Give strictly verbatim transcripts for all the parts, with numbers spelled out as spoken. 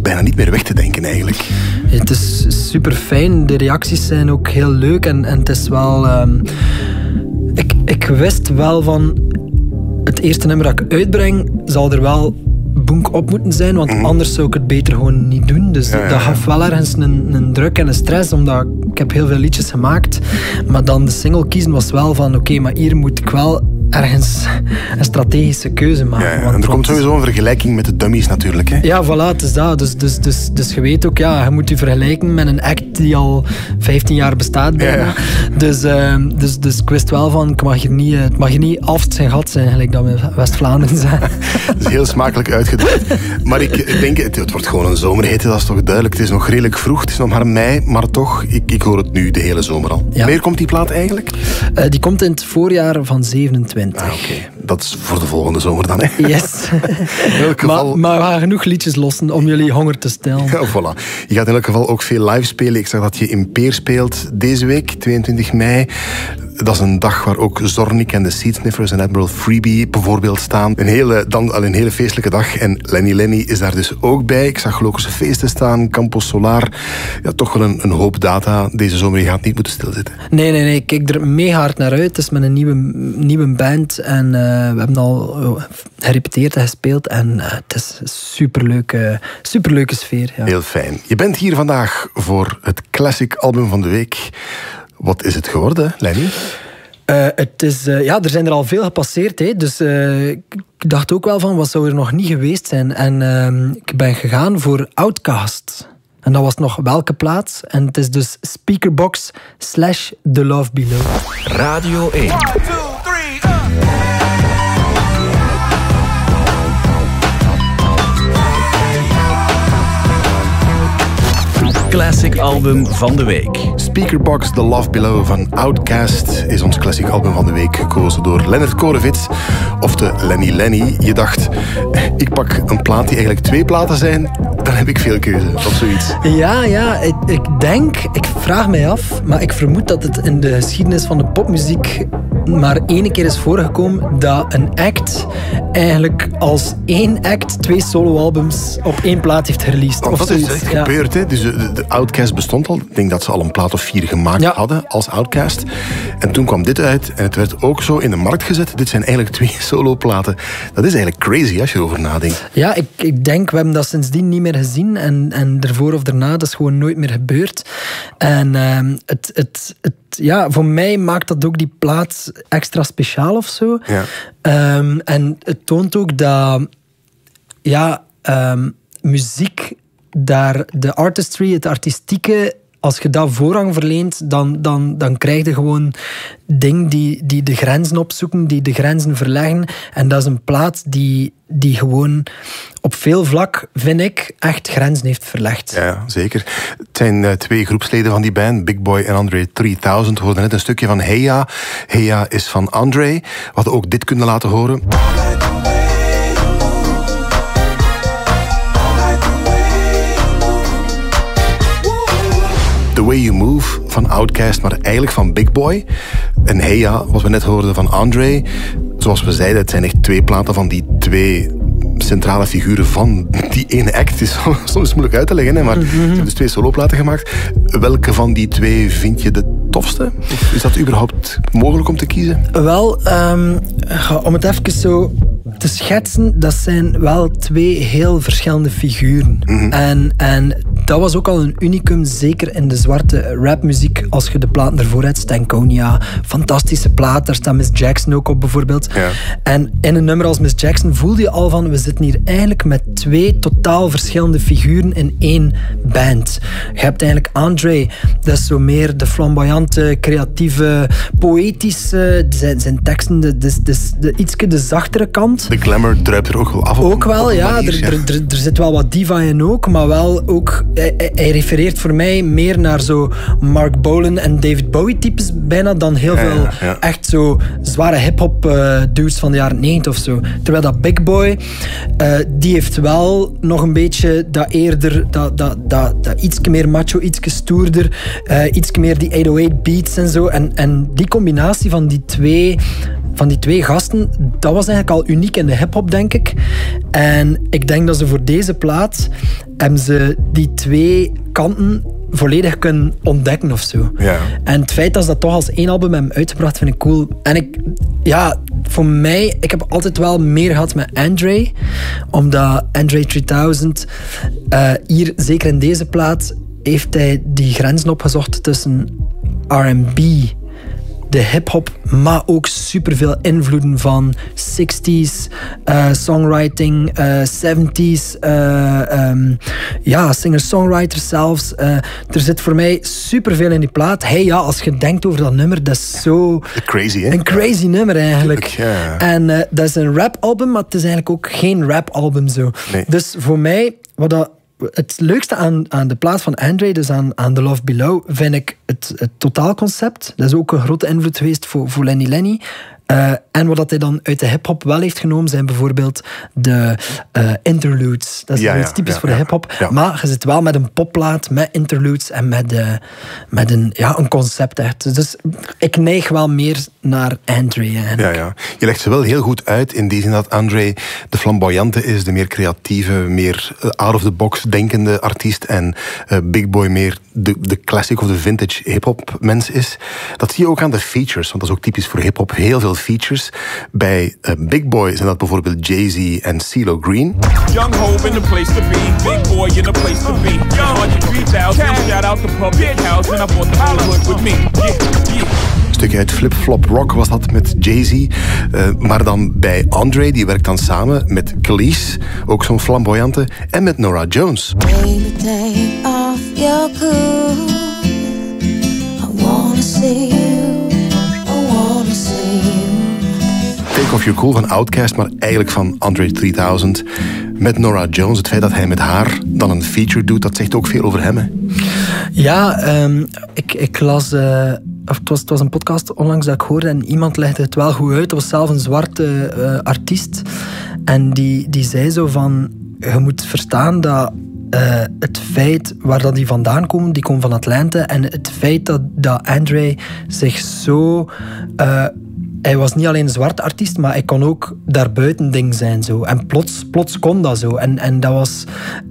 bijna niet meer weg te denken eigenlijk. Het is super fijn. De reacties zijn ook heel leuk. En, en het is wel... Um, ik, ik wist wel van... Het eerste nummer dat ik uitbreng, zal er wel boenk op moeten zijn, want mm. anders zou ik het beter gewoon niet doen. Dus ja, ja, ja. dat gaf wel ergens een, een druk en een stress, omdat ik heb heel veel liedjes gemaakt. Maar dan de single kiezen was wel van, oké, okay, maar hier moet ik wel ergens een strategische keuze maken. Ja, ja. Want, en er komt sowieso een vergelijking met de dummies natuurlijk. Hè? Ja, voilà, het is dat. Dus, dus, dus, dus je weet ook, ja, je moet je vergelijken met een act die al vijftien jaar bestaat bijna. Ja, ja. Dus, uh, dus, dus ik wist wel van, ik mag hier niet, het mag hier niet af zijn gat zijn, gelijk dat we in West-Vlaanderen zijn. Dat is heel smakelijk uitgedrukt. Maar ik, ik denk, het, het wordt gewoon een zomerhitte, dat is toch duidelijk. Het is nog redelijk vroeg, het is nog maar mei, maar toch, ik, ik hoor het nu de hele zomer al. Ja. Wanneer komt die plaat eigenlijk? Uh, die komt in het voorjaar van zevenentwintig. Ah, oké. Okay. Dat is voor de volgende zomer dan, hè? Yes. In elk geval... maar, maar we gaan genoeg liedjes lossen om jullie honger te stellen. Ja, voilà. Je gaat in elk geval ook veel live spelen. Ik zag dat je in Peer speelt deze week, tweeëntwintig mei. Dat is een dag waar ook Zornik en de Seedsniffers en Admiral Freebie bijvoorbeeld staan. Een hele, dan al een hele feestelijke dag. En Lenny Lenny is daar dus ook bij. Ik zag Lokerse Feesten staan, Campus Solar. Ja, toch wel een, een hoop data. Deze zomer, je gaat niet moeten stilzitten. Nee, nee, nee. Ik kijk er mega hard naar uit. Het is met een nieuwe, nieuwe band. En uh, we hebben al uh, gerepeteerd en gespeeld. En uh, het is een superleuke, superleuke sfeer. Ja. Heel fijn. Je bent hier vandaag voor het Classic Album van de Week. Wat is het geworden, Lenny? Uh, het is, uh, ja, er zijn er al veel gepasseerd. Hè. Dus uh, ik dacht ook wel van, wat zou er nog niet geweest zijn? En uh, ik ben gegaan voor Outcast. En dat was nog welke plaats? En het is dus Speakerbox slash The Love Below. Radio één. One, two, three, uh. Classic Album van de Week. Speakerbox The Love Below van Outkast is ons Classic Album van de Week, gekozen door Lennart Korevits, of de Lenny Lenny. Je dacht, ik pak een plaat die eigenlijk twee platen zijn, dan heb ik veel keuze, of zoiets. Ja, ja, ik, ik denk, ik vraag mij af, maar ik vermoed dat het in de geschiedenis van de popmuziek maar één keer is voorgekomen dat een act eigenlijk als één act twee soloalbums op één plaat heeft gereleased. Oh, of dat zoiets. is ja. gebeurd, hè? Dus de, de Outkast bestond al. Ik denk dat ze al een plaat of vier gemaakt ja. hadden als Outkast. En toen kwam dit uit en het werd ook zo in de markt gezet. Dit zijn eigenlijk twee soloplaten. Dat is eigenlijk crazy als je erover nadenkt. Ja, ik, ik denk, we hebben dat sindsdien niet meer gezien. En, en ervoor of daarna, dat is gewoon nooit meer gebeurd. En uh, het, het, het, ja, voor mij maakt dat ook die plaat extra speciaal of zo. Ja. Um, en het toont ook dat ja, um, muziek, daar de artistry, het artistieke, als je dat voorrang verleent, dan, dan, dan krijg je gewoon dingen die, die de grenzen opzoeken, die de grenzen verleggen. En dat is een plaat die, die gewoon op veel vlak, vind ik, echt grenzen heeft verlegd. Ja, zeker. Het zijn uh, twee groepsleden van die band, Big Boy en Andre drieduizend. We hoorden net een stukje van Heya. Heya is van Andre. We hadden ook dit kunnen laten horen. The Way You Move van Outkast, maar eigenlijk van Big Boy. En Heya, wat we net hoorden van Andre. Zoals we zeiden, het zijn echt twee platen van die twee centrale figuren van die ene act. Het is soms moeilijk uit te leggen, hè, maar mm-hmm. ze hebben dus twee soloplaten gemaakt. Welke van die twee vind je de tofste? Of is dat überhaupt mogelijk om te kiezen? Wel, um, om het even zo te schetsen, dat zijn wel twee heel verschillende figuren. Mm-hmm. En, en dat was ook al een unicum, zeker in de zwarte rapmuziek, als je de platen ervoor hebt. Stankonia, fantastische plaat, daar staat Miss Jackson ook op bijvoorbeeld. Ja. En in een nummer als Miss Jackson voelde je al van, we zitten hier eigenlijk met twee totaal verschillende figuren in één band. Je hebt eigenlijk Andre, dat is zo meer de flamboyante, creatieve, poëtische, zijn, zijn teksten, de, de, de, de, ietske de zachtere kant. De glamour druipt er ook wel af. Ook op, wel, op ja. manier, Er, ja. er, er, er zit wel wat diva in ook, maar wel ook... Hij, hij refereert voor mij meer naar zo Mark Bolan en David Bowie types bijna dan heel ja, veel ja, ja. echt zo zware hip-hop uh, dudes van de jaren negentig of zo. Terwijl dat Big Boy, uh, die heeft wel nog een beetje dat eerder, dat, dat, dat, dat iets meer macho, iets stoerder, uh, iets meer die acht oh eight beats en zo. En, en die combinatie van die twee van die twee gasten, dat was eigenlijk al uniek in de hip-hop, denk ik. En ik denk dat ze voor deze plaat hebben ze die twee kanten volledig kunnen ontdekken of zo. Ja. En het feit dat ze dat toch als één album hebben uitgebracht, vind ik cool. En ik, ja, voor mij, ik heb altijd wel meer gehad met Andre, omdat Andre drieduizend, uh, hier, zeker in deze plaat, heeft hij die grenzen opgezocht tussen R en B, de hip-hop, maar ook superveel invloeden van zestig's uh, songwriting, uh, zeventig's, uh, um, ja, singer-songwriters zelfs. Uh, er zit voor mij superveel in die plaat. Hey, ja, als je denkt over dat nummer, dat is zo... Crazy, hè? Een crazy nummer, eigenlijk. Ja. En uh, dat is een rap-album, maar het is eigenlijk ook geen rap-album zo. Nee. Dus voor mij, wat dat... Het leukste aan, aan de plaat van Andre, dus aan, aan The Love Below, vind ik het, het totaalconcept. Dat is ook een grote invloed geweest voor, voor Lenny Lenny. Uh, en wat dat hij dan uit de hip-hop wel heeft genomen, zijn bijvoorbeeld de uh, interludes. Dat is ja, iets ja, typisch ja, voor de ja, hip-hop. ja. Maar je zit wel met een popplaat, met interludes en met, uh, met een, ja, een concept echt. Dus ik neig wel meer naar Andre eigenlijk. Ja, ja. Je legt ze wel heel goed uit in die zin dat Andre de flamboyante is, de meer creatieve, meer out-of-the-box denkende artiest en uh, Big Boy meer de, de classic of de vintage hip-hop mens is. Dat zie je ook aan de features, want dat is ook typisch voor hip-hop. Heel veel features. Bij uh, Big Boy zijn dat bijvoorbeeld Jay-Z en CeeLo Green. Young Hov in the place to be, Big Boy in the place to be. Young three thousand, shout out the public house and I bought the Hollywood with me. Yeah, yeah. Stukje uit Flip Flop Rock was dat met Jay-Z. Uh, maar dan bij Andre, die werkt dan samen met Khalees, ook zo'n flamboyante, en met Norah Jones. Baby, take off your coat. I wanna see you. I wanna see you. Take Off Your Cool van Outkast, maar eigenlijk van Andre drieduizend. Met Norah Jones, het feit dat hij met haar dan een feature doet, dat zegt ook veel over hem, hè? Ja, um, ik, ik las... Uh, of het, was, het was een podcast onlangs dat ik hoorde en iemand legde het wel goed uit. Dat was zelf een zwarte uh, artiest. En die, die zei zo van... Je moet verstaan dat uh, het feit waar dat die vandaan komen, die komen van Atlanta. En het feit dat, dat Andre zich zo... Uh, hij was niet alleen een zwarte artiest, maar hij kon ook daarbuiten ding zijn. Zo. En plots, plots kon dat zo. En, en dat was...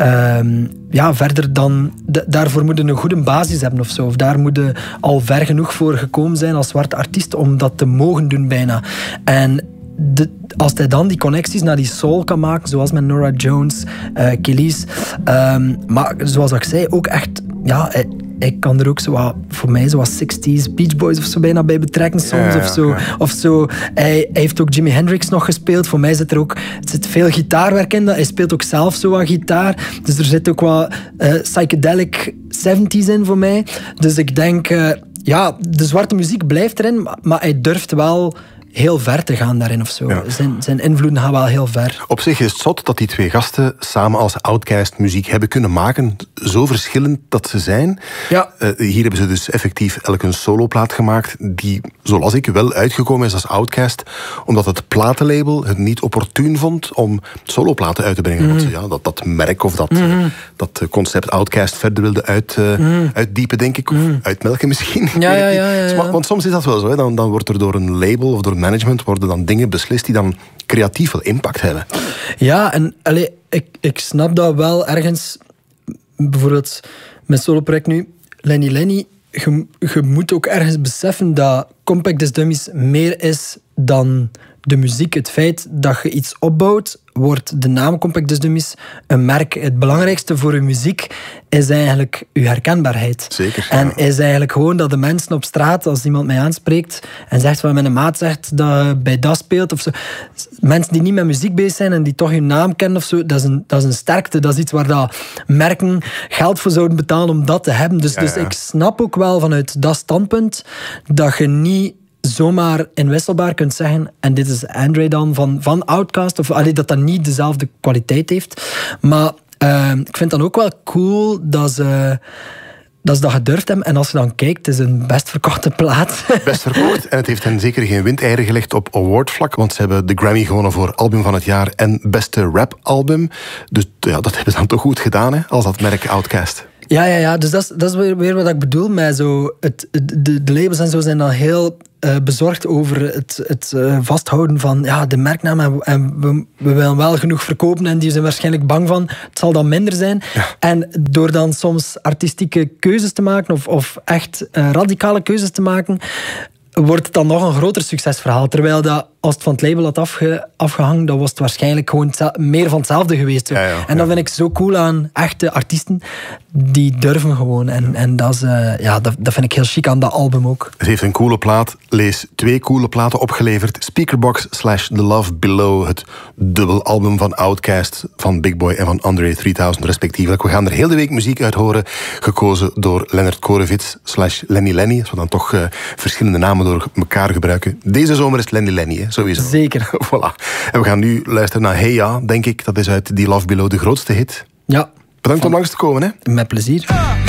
Um, ja, verder dan... D- daarvoor moet je een goede basis hebben of zo. Of daar moet je al ver genoeg voor gekomen zijn als zwarte artiest om dat te mogen doen bijna. En... De, als hij dan die connecties naar die soul kan maken, zoals met Norah Jones, uh, Khalees, um, maar zoals ik zei, ook echt, ja, hij, hij kan er ook zo wat, voor mij zo wat zestig's Beach Boys of zo bijna bij betrekken soms, ja, of zo. ja. Of zo. Hij, hij heeft ook Jimi Hendrix nog gespeeld. Voor mij zit er ook er zit veel gitaarwerk in. Hij speelt ook zelf zo wat gitaar. Dus er zit ook wat uh, psychedelic zeventig's in voor mij. Dus ik denk, uh, ja, de zwarte muziek blijft erin, maar, maar hij durft wel heel ver te gaan daarin of zo. Ja. Zijn, zijn invloeden gaan wel heel ver. Op zich is het zot dat die twee gasten samen als Outkast muziek hebben kunnen maken. Zo verschillend dat ze zijn. Ja. Uh, hier hebben ze dus effectief elk een soloplaat gemaakt die, zoals ik, wel uitgekomen is als Outkast, omdat het platenlabel het niet opportun vond om soloplaten uit te brengen. Mm. Want ze ja, dat, dat merk of dat, mm. dat concept Outkast verder wilde uit, uh, mm. uitdiepen, denk ik. Of mm. uitmelken misschien. Ja, ja, ja, ja, ja. Want soms is dat wel zo. Hè. Dan, dan wordt er door een label of door management worden dan dingen beslist die dan creatief veel impact hebben. Ja, en allee, ik, ik snap dat wel ergens. Bijvoorbeeld met soloproject nu, Lenny Lenny, je, je moet ook ergens beseffen dat Compact Disc Dummies meer is dan de muziek. Het feit dat je iets opbouwt, wordt de naam Compact Disc Dummies een merk. Het belangrijkste voor je muziek is eigenlijk je herkenbaarheid. Zeker. En ja. is eigenlijk gewoon dat de mensen op straat, als iemand mij aanspreekt en zegt van mijn maat zegt dat je bij dat speelt of zo. Mensen die niet met muziek bezig zijn en die toch je naam kennen of zo, dat is een, dat is een sterkte. Dat is iets waar dat merken geld voor zouden betalen om dat te hebben. Dus, Ja, ja. dus ik snap ook wel vanuit dat standpunt dat je niet zomaar inwisselbaar kunt zeggen, en dit is Andre dan van, van Outkast, of allee, dat dat niet dezelfde kwaliteit heeft. Maar uh, ik vind dan ook wel cool dat ze dat ze dat gedurfd hebben. En als je dan kijkt, het is een best verkochte plaat. Best verkocht. En het heeft hen zeker geen windeieren gelegd op awardvlak. Want ze hebben de Grammy gewonnen voor album van het jaar en beste rap-album. Dus ja, dat hebben ze dan toch goed gedaan, hè, als dat merk Outkast. Ja, ja, ja. Dus dat is, dat is weer, weer wat ik bedoel met zo... Het, de, de labels en zo zijn dan heel uh, bezorgd over het, het uh, vasthouden van ja, de merknaam. En, en we, we willen wel genoeg verkopen en die zijn waarschijnlijk bang van het zal dan minder zijn. Ja. En door dan soms artistieke keuzes te maken of, of echt uh, radicale keuzes te maken, wordt het dan nog een groter succesverhaal. Terwijl dat, als het van het label had afge, afgehangen, dan was het waarschijnlijk gewoon meer van hetzelfde geweest. Ja, ja, en dat ja. vind ik zo cool aan echte artiesten. Die durven gewoon. En, en dat, is, uh, ja, dat, dat vind ik heel chic aan dat album ook. Het heeft een coole plaat. Lees twee coole platen opgeleverd. Speakerbox slash The Love Below. Het dubbelalbum van Outkast, van Big Boy en van Andre drieduizend respectievelijk. We gaan er heel de week muziek uit horen. Gekozen door Lennart Korevits slash Lenny Lenny. Als we dan toch uh, verschillende namen door elkaar gebruiken. Deze zomer is het Lenny Lenny, hè, sowieso. Zeker. Voilà. En we gaan nu luisteren naar Hey Ja, denk ik. Dat is uit The Love Below de grootste hit. Ja. Bedankt om langs te komen, hè. Met plezier.